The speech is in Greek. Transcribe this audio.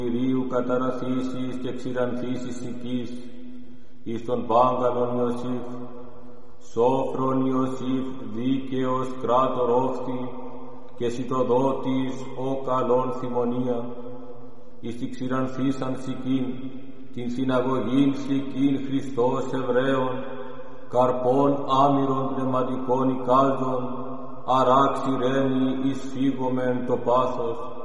Κυρίου καταραθήσεις και ξηρανθήσεις οικής, εις τον πάγκαλον Ιωσήφ, σόφρον Ιωσήφ, δίκαιος κράτορ όχθη, και σιτοδότης ο καλόν θυμονία, εις τη ξηρανθήσαν σικήν, την συναγωγήν σικήν Χριστός Εβραίων, καρπών άμυρων πνευματικών εικάζων, αράξει ρέμι εις φύγομεν το πάθος,